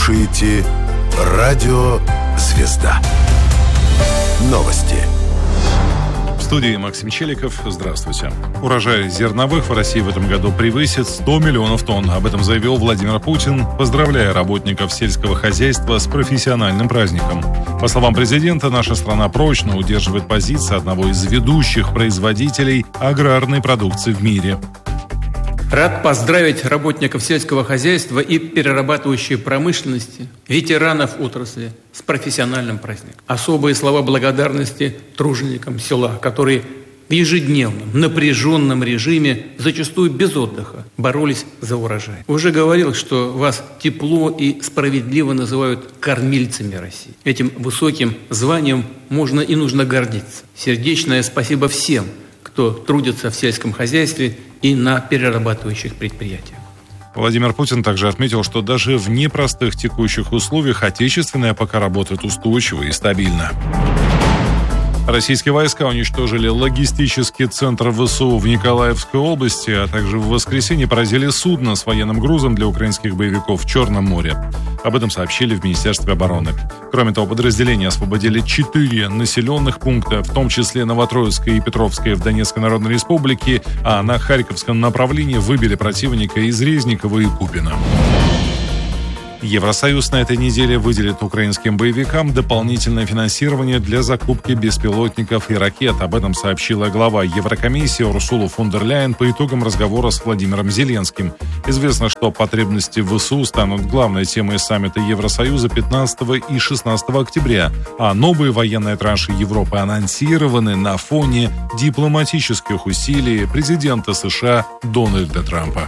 слушаете «Радио Звезда». Новости. В студии Максим Челиков. Здравствуйте. Урожай зерновых в России в этом году превысит 100 миллионов тонн. Об этом заявил Владимир Путин, поздравляя работников сельского хозяйства с профессиональным праздником. По словам президента, наша страна прочно удерживает позиции одного из ведущих производителей аграрной продукции в мире. Рад поздравить работников сельского хозяйства и перерабатывающей промышленности, ветеранов отрасли с профессиональным праздником. Особые слова благодарности труженикам села, которые в ежедневном, напряженном режиме, зачастую без отдыха, боролись за урожай. Уже говорил, что вас тепло и справедливо называют кормильцами России. Этим высоким званием можно и нужно гордиться. Сердечное спасибо всем, кто трудится в сельском хозяйстве и на перерабатывающих предприятиях. Владимир Путин также отметил, что даже в непростых текущих условиях отечественная пока работает устойчиво и стабильно. Российские войска уничтожили логистический центр ВСУ в Николаевской области, а также в воскресенье поразили судно с военным грузом для украинских боевиков в Черном море. Об этом сообщили в Министерстве обороны. Кроме того, подразделения освободили 4 населенных пункта, в том числе Новотроицкое и Петровское в Донецкой Народной Республике, а на Харьковском направлении выбили противника из Резникова и Купина. Евросоюз на этой неделе выделит украинским боевикам дополнительное финансирование для закупки беспилотников и ракет. Об этом сообщила глава Еврокомиссии Урсула фон дер Ляйен по итогам разговора с Владимиром Зеленским. Известно, что потребности в ВСУ станут главной темой саммита Евросоюза 15 и 16 октября, а новые военные транши Европы анонсированы на фоне дипломатических усилий президента США Дональда Трампа.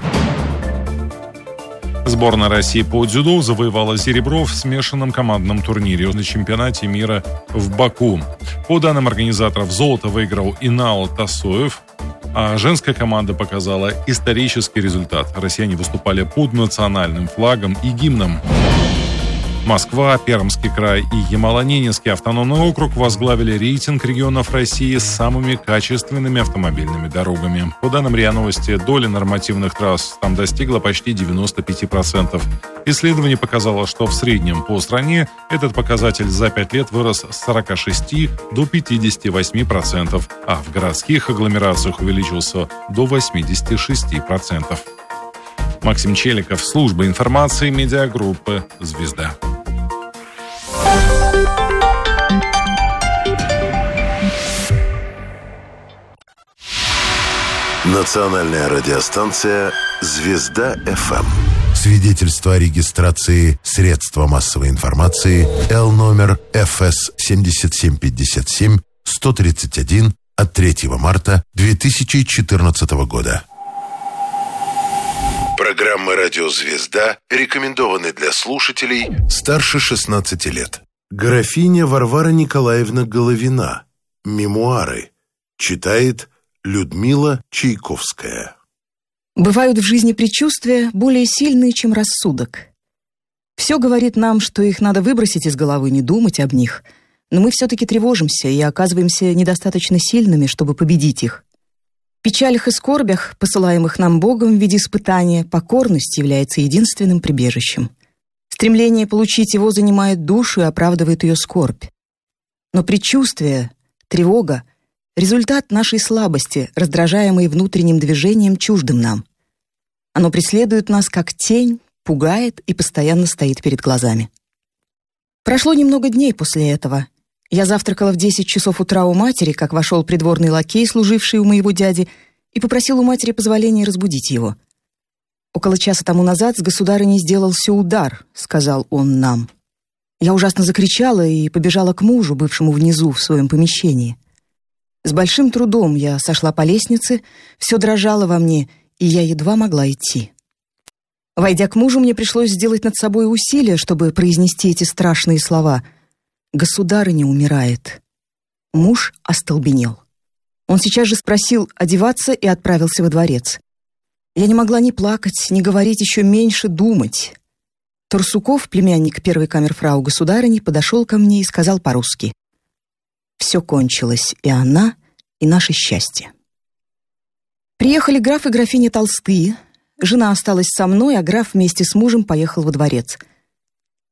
Сборная России по дзюдо завоевала серебро в смешанном командном турнире на чемпионате мира в Баку. По данным организаторов, золото выиграл Инал Тасоев, а женская команда показала исторический результат. Россияне выступали под национальным флагом и гимном. Москва, Пермский край и Ямало-Ненецкий автономный округ возглавили рейтинг регионов России с самыми качественными автомобильными дорогами. По данным РИА Новости, доля нормативных трасс там достигла почти 95%. Исследование показало, что в среднем по стране этот показатель за 5 лет вырос с 46 до 58%, а в городских агломерациях увеличился до 86%. Максим Челиков, служба информации медиагруппы «Звезда». Национальная радиостанция «Звезда-ФМ». Свидетельство о регистрации средства массовой информации Л-номер ФС 7757-131 от 3 марта 2014 года. Программы «Радио Звезда» рекомендованы для слушателей старше 16 лет. Графиня Варвара Николаевна Головина. Мемуары. Читает Людмила Чайковская. Бывают в жизни предчувствия более сильные, чем рассудок. Все говорит нам, что их надо выбросить из головы, не думать об них. Но мы все-таки тревожимся и оказываемся недостаточно сильными, чтобы победить их. В печалях и скорбях, посылаемых нам Богом в виде испытания, покорность является единственным прибежищем. Стремление получить его занимает душу и оправдывает ее скорбь. Но предчувствие, тревога — результат нашей слабости, раздражаемой внутренним движением, чуждым нам. Оно преследует нас как тень, пугает и постоянно стоит перед глазами. Прошло немного дней после этого. Я завтракала в 10 часов утра у матери, как вошел придворный лакей, служивший у моего дяди, и попросил у матери позволения разбудить его. «Около часа тому назад с государыней сделался удар», — сказал он нам. Я ужасно закричала и побежала к мужу, бывшему внизу в своем помещении. С большим трудом я сошла по лестнице, все дрожало во мне, и я едва могла идти. Войдя к мужу, мне пришлось сделать над собой усилие, чтобы произнести эти страшные слова. «Государыня умирает». Муж остолбенел. Он сейчас же спросил одеваться и отправился во дворец. Я не могла ни плакать, ни говорить, еще меньше думать. Турсуков, племянник первой камерфрау государыни, подошел ко мне и сказал по-русски: «Все кончилось, и она, и наше счастье». Приехали граф и графиня Толстые. Жена осталась со мной, а граф вместе с мужем поехал во дворец.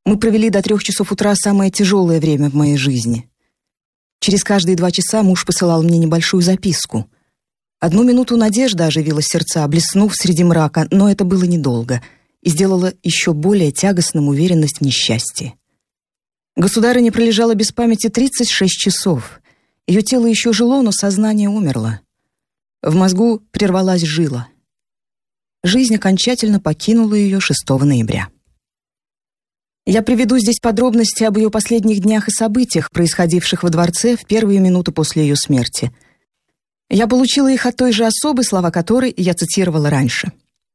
Мы провели до 3 часов утра самое тяжелое время в моей жизни. Через каждые 2 часа муж посылал мне небольшую записку. 1 минуту надежда оживила сердца, блеснув среди мрака, но это было недолго и сделало еще более тягостным уверенность в несчастье. Государыня пролежала без памяти 36 часов. Ее тело еще жило, но сознание умерло. В мозгу прервалась жила. Жизнь окончательно покинула ее 6 ноября. Я приведу здесь подробности об ее последних днях и событиях, происходивших во дворце в первые минуты после ее смерти. Я получила их от той же особы, слова которой я цитировала раньше.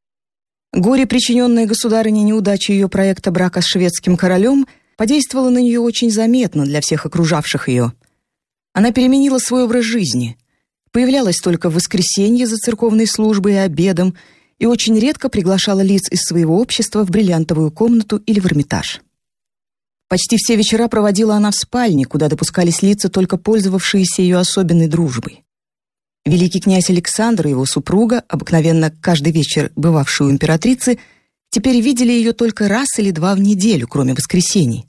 Горе, причиненное государыне неудачей ее проекта брака с шведским королем, подействовало на нее очень заметно для всех окружавших ее. Она переменила свой образ жизни, появлялась только в воскресенье за церковной службой и обедом и очень редко приглашала лиц из своего общества в бриллиантовую комнату или в Эрмитаж. Почти все вечера проводила она в спальне, куда допускались лица, только пользовавшиеся ее особенной дружбой. Великий князь Александр и его супруга, обыкновенно каждый вечер бывавшие у императрицы, теперь видели ее только раз или 2 в неделю, кроме воскресений.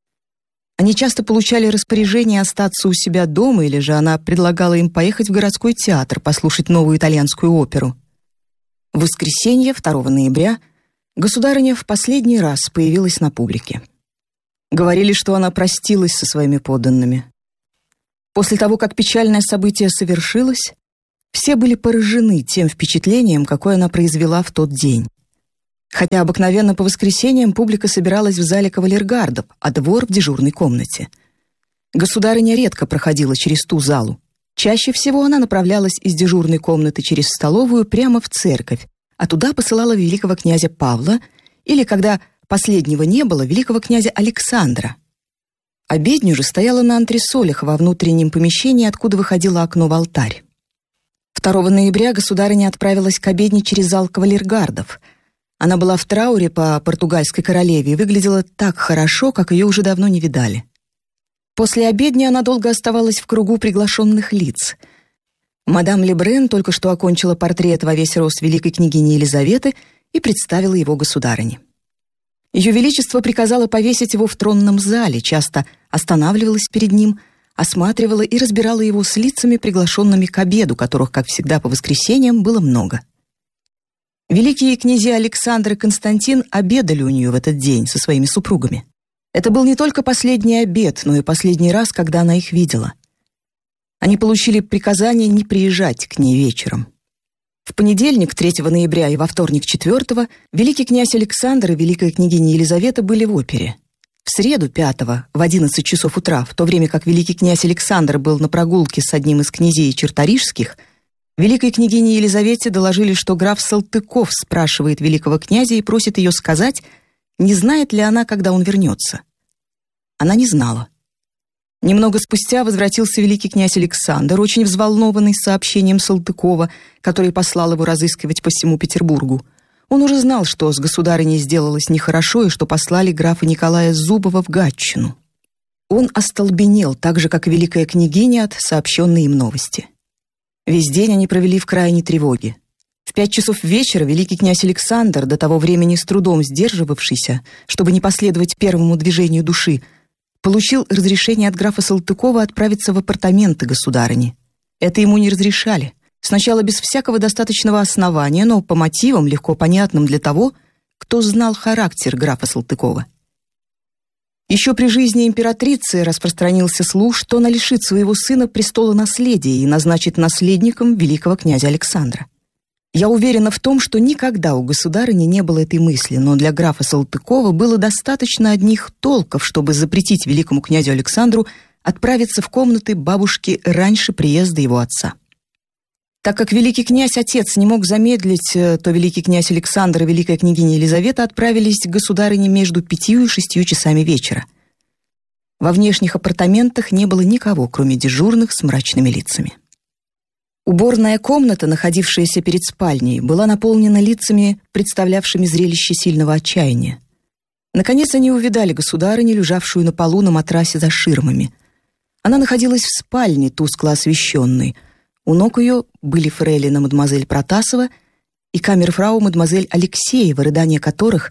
Они часто получали распоряжение остаться у себя дома, или же она предлагала им поехать в городской театр послушать новую итальянскую оперу. В воскресенье, 2 ноября, государыня в последний раз появилась на публике. Говорили, что она простилась со своими подданными. После того, как печальное событие совершилось, все были поражены тем впечатлением, какое она произвела в тот день. Хотя обыкновенно по воскресеньям публика собиралась в зале кавалергардов, а двор в дежурной комнате. Государыня редко проходила через ту залу. Чаще всего она направлялась из дежурной комнаты через столовую прямо в церковь, а туда посылала великого князя Павла или, когда последнего не было, великого князя Александра. Обедню же стояла на антресолях во внутреннем помещении, откуда выходило окно в алтарь. 2 ноября государыня отправилась к обедне через зал кавалергардов. Она была в трауре по португальской королеве и выглядела так хорошо, как ее уже давно не видали. После обедни она долго оставалась в кругу приглашенных лиц. Мадам Лебрен только что окончила портрет во весь рост великой княгини Елизаветы и представила его государыне. Ее Величество приказало повесить его в тронном зале, часто останавливалась перед ним, осматривала и разбирала его с лицами, приглашенными к обеду, которых, как всегда, по воскресеньям было много. Великие князья Александр и Константин обедали у нее в этот день со своими супругами. Это был не только последний обед, но и последний раз, когда она их видела. Они получили приказание не приезжать к ней вечером. В понедельник, 3 ноября, и во вторник, 4, великий князь Александр и великая княгиня Елизавета были в опере. В среду, 5, в 11 часов утра, в то время как великий князь Александр был на прогулке с одним из князей черторижских, великой княгине Елизавете доложили, что граф Салтыков спрашивает великого князя и просит ее сказать, не знает ли она, когда он вернется. Она не знала. Немного спустя возвратился великий князь Александр, очень взволнованный сообщением Салтыкова, который послал его разыскивать по всему Петербургу. Он уже знал, что с государыней сделалось нехорошо и что послали графа Николая Зубова в Гатчину. Он остолбенел, так же, как великая княгиня, от сообщенной им новости. Весь день они провели в крайней тревоге. В 5 часов вечера великий князь Александр, до того времени с трудом сдерживавшийся, чтобы не последовать первому движению души, получил разрешение от графа Салтыкова отправиться в апартаменты государыни. Это ему не разрешали. Сначала без всякого достаточного основания, но по мотивам, легко понятным для того, кто знал характер графа Салтыкова. Еще при жизни императрицы распространился слух, что она лишит своего сына престола наследия и назначит наследником великого князя Александра. Я уверена в том, что никогда у государыни не было этой мысли, но для графа Салтыкова было достаточно одних толков, чтобы запретить великому князю Александру отправиться в комнаты бабушки раньше приезда его отца. Так как великий князь-отец не мог замедлить, то великий князь Александр и великая княгиня Елизавета отправились к государыне между 5 и 6 часами вечера. Во внешних апартаментах не было никого, кроме дежурных с мрачными лицами. Уборная комната, находившаяся перед спальней, была наполнена лицами, представлявшими зрелище сильного отчаяния. Наконец они увидали государыню, лежавшую на полу на матрасе за ширмами. Она находилась в спальне, тускло освещенной. У ног ее были фрейлина мадемуазель Протасова и камерфрау мадемуазель Алексеева, рыдания которых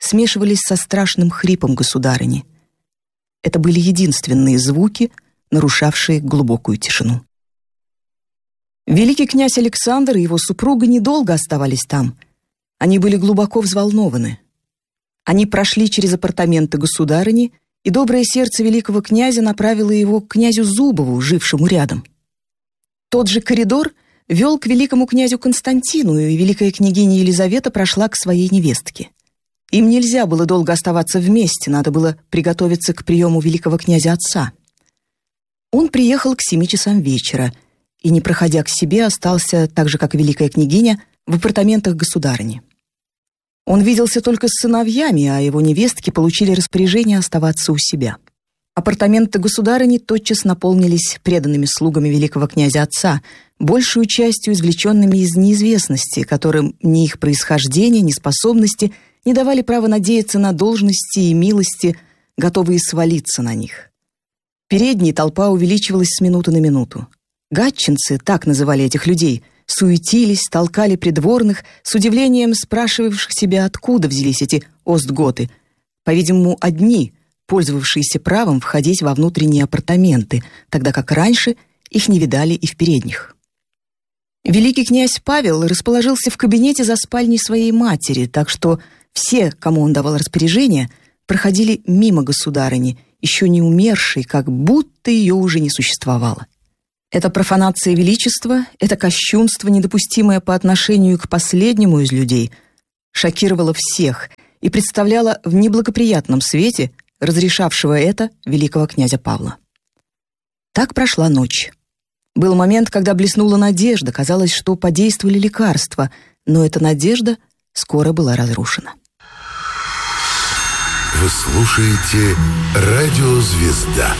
смешивались со страшным хрипом государыни. Это были единственные звуки, нарушавшие глубокую тишину. Великий князь Александр и его супруга недолго оставались там. Они были глубоко взволнованы. Они прошли через апартаменты государыни, и доброе сердце великого князя направило его к князю Зубову, жившему рядом. Тот же коридор вел к великому князю Константину, и великая княгиня Елизавета прошла к своей невестке. Им нельзя было долго оставаться вместе, надо было приготовиться к приему великого князя отца. Он приехал к 7 часам вечера и, не проходя к себе, остался, так же, как великая княгиня, в апартаментах государыни. Он виделся только с сыновьями, а его невестки получили распоряжение оставаться у себя. Апартаменты государыни тотчас наполнились преданными слугами великого князя отца, большую частью извлеченными из неизвестности, которым ни их происхождение, ни способности не давали права надеяться на должности и милости, готовые свалиться на них. Передней толпа увеличивалась с минуты на минуту. Гатчинцы, так называли этих людей, суетились, толкали придворных, с удивлением спрашивавших себя, откуда взялись эти остготы, по-видимому, одни, пользовавшиеся правом входить во внутренние апартаменты, тогда как раньше их не видали и в передних. Великий князь Павел расположился в кабинете за спальней своей матери, так что все, кому он давал распоряжение, проходили мимо государыни, еще не умершей, как будто ее уже не существовало. Эта профанация величества, это кощунство, недопустимое по отношению к последнему из людей, шокировало всех и представляло в неблагоприятном свете разрешавшего это великого князя Павла. Так прошла ночь. Был момент, когда блеснула надежда, казалось, что подействовали лекарства, но эта надежда скоро была разрушена. Вы слушаете «Радио Звезда».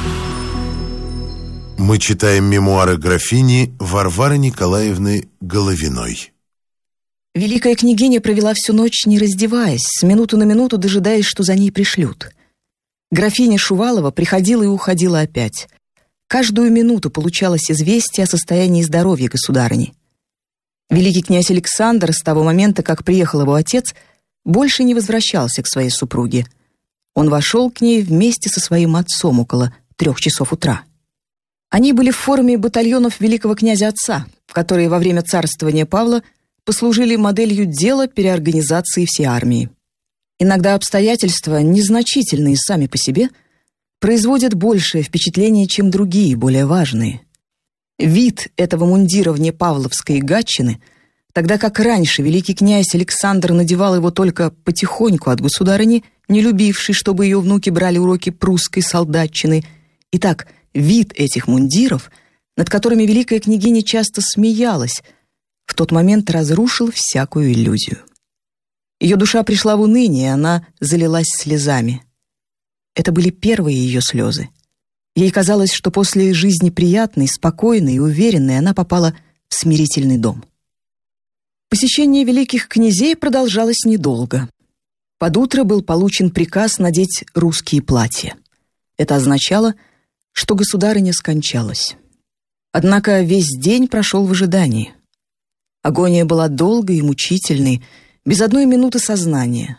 Мы читаем мемуары графини Варвары Николаевны Головиной. Великая княгиня провела всю ночь, не раздеваясь, с минуты на минуту дожидаясь, что за ней пришлют. Графиня Шувалова приходила и уходила опять. Каждую минуту получалось известие о состоянии здоровья государыни. Великий князь Александр с того момента, как приехал его отец, больше не возвращался к своей супруге. Он вошел к ней вместе со своим отцом около 3 часов утра. Они были в форме батальонов великого князя отца, которые во время царствования Павла послужили моделью дела переорганизации всей армии. Иногда обстоятельства, незначительные сами по себе, производят большее впечатление, чем другие, более важные. Вид этого мундира вне Павловской Гатчины, тогда как раньше великий князь Александр надевал его только потихоньку от государыни, не любившей, чтобы ее внуки брали уроки прусской солдатчины. Итак, вид этих мундиров, над которыми великая княгиня часто смеялась, в тот момент разрушил всякую иллюзию. Ее душа пришла в уныние, она залилась слезами. Это были первые ее слезы. Ей казалось, что после жизни приятной, спокойной и уверенной она попала в смирительный дом. Посещение великих князей продолжалось недолго. Под утро был получен приказ надеть русские платья. Это означало, что государыня скончалась. Однако весь день прошел в ожидании. Агония была долгой и мучительной, без одной минуты сознания.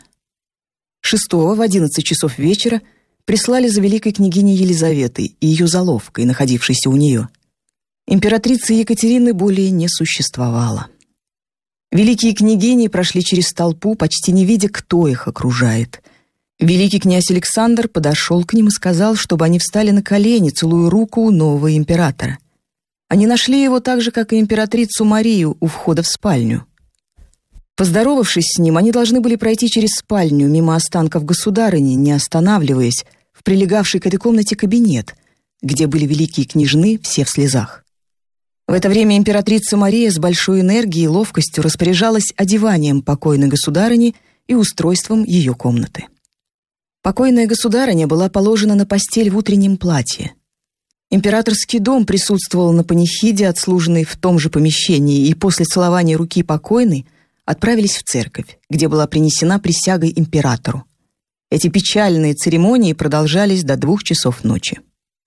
6-го в 11 часов вечера прислали за великой княгиней Елизаветой и ее заловкой, находившейся у нее. Императрицы Екатерины более не существовало. Великие княгини прошли через толпу, почти не видя, кто их окружает. Великий князь Александр подошел к ним и сказал, чтобы они встали на колени, целуя руку у нового императора. Они нашли его так же, как и императрицу Марию у входа в спальню. Поздоровавшись с ним, они должны были пройти через спальню, мимо останков государыни, не останавливаясь, в прилегавший к этой комнате кабинет, где были великие княжны, все в слезах. В это время императрица Мария с большой энергией и ловкостью распоряжалась одеванием покойной государыни и устройством ее комнаты. Покойная государыня была положена на постель в утреннем платье. Императорский дом присутствовал на панихиде, отслуженной в том же помещении, и после целования руки покойной отправились в церковь, где была принесена присяга императору. Эти печальные церемонии продолжались до 2 часов ночи.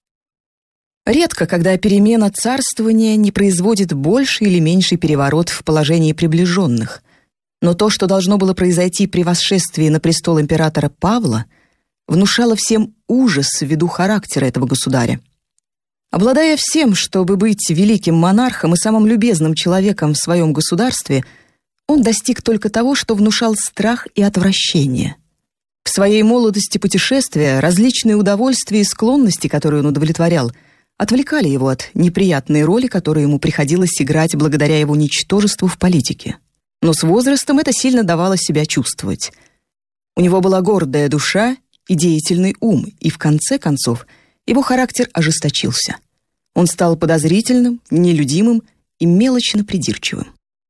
Редко, когда перемена царствования не производит больший или меньший переворот в положении приближенных. Но то, что должно было произойти при восшествии на престол императора Павла, внушало всем ужас ввиду характера этого государя. Обладая всем, чтобы быть великим монархом и самым любезным человеком в своем государстве, он достиг только того, что внушал страх и отвращение. В своей молодости путешествия различные удовольствия и склонности, которые он удовлетворял, отвлекали его от неприятной роли, которую ему приходилось играть благодаря его ничтожеству в политике. Но с возрастом это сильно давало себя чувствовать. У него была гордая душа и деятельный ум, и в конце концов его характер ожесточился. Он стал подозрительным, нелюдимым и мелочно придирчивым.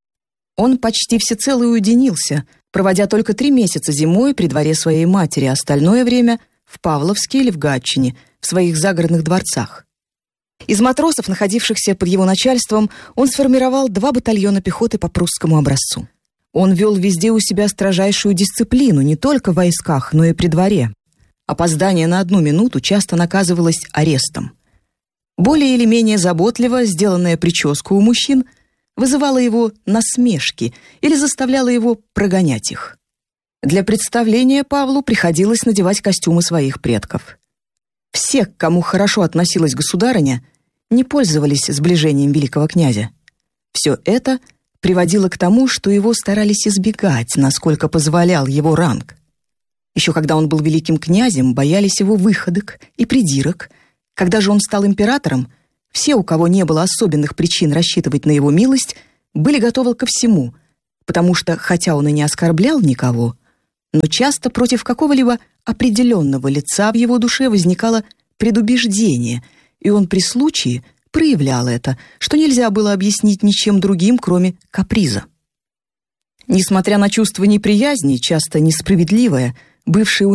Он почти всецело уединился, проводя только 3 месяца зимой при дворе своей матери, а остальное время в Павловске или в Гатчине, в своих загородных дворцах. Из матросов, находившихся под его начальством, он сформировал 2 батальона пехоты по прусскому образцу. Он вел везде у себя строжайшую дисциплину, не только в войсках, но и при дворе. Опоздание на 1 минуту часто наказывалось арестом. Более или менее заботливо сделанная прическа у мужчин вызывала его насмешки или заставляла его прогонять их. Для представления Павлу приходилось надевать костюмы своих предков. Все, к кому хорошо относилась государыня, не пользовались сближением великого князя. Все это приводило к тому, что его старались избегать, насколько позволял его ранг. Еще когда он был великим князем, боялись его выходок и придирок. Когда же он стал императором, все, у кого не было особенных причин рассчитывать на его милость, были готовы ко всему, потому что, хотя он и не оскорблял никого, но часто против какого-либо определенного лица в его душе возникало предубеждение, и он при случае проявлял это, что нельзя было объяснить ничем другим, кроме каприза. Несмотря на чувство неприязни, часто несправедливое, бывшее